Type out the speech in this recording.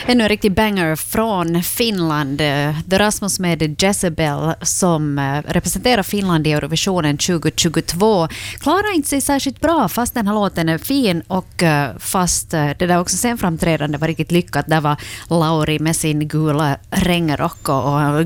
Ännu en riktig banger från Finland. The Rasmus med Jezebel som representerar Finland i Eurovisionen 2022. Klarar inte sig särskilt bra fast den här låten är fin och fast det där också sen framträdande var riktigt lyckat. Där var Lauri med sin gula regnrock och